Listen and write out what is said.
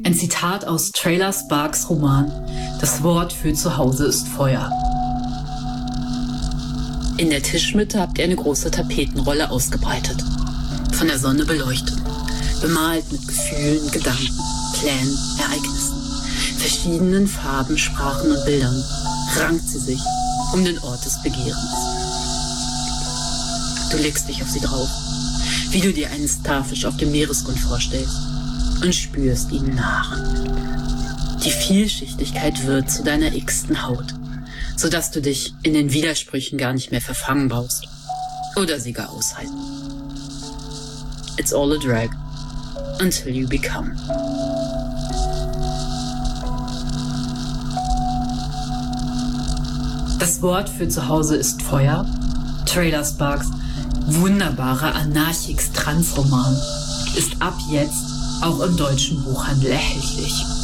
Ein Zitat aus Trailer Sparks Roman Das Wort für zu Hause ist Feuer. In der Tischmitte habt ihr eine große Tapetenrolle ausgebreitet. Von der Sonne beleuchtet. Bemalt mit Gefühlen, Gedanken, Plänen, Ereignissen. Verschiedenen Farben, Sprachen und Bildern rankt sie sich um den Ort des Begehrens. Du legst dich auf sie drauf, wie du dir einen Starfisch auf dem Meeresgrund vorstellst und spürst ihnen nach. Die Vielschichtigkeit wird zu deiner x-ten Haut, sodass du dich in den Widersprüchen gar nicht mehr verfangen brauchst oder sie gar aushalten. It's all a drag until you become. Das Wort für zu Hause ist Feuer. Trailer Sparks wunderbarer Anarchix-Trans-Roman ist ab jetzt auch im deutschen Buchhandel erhältlich.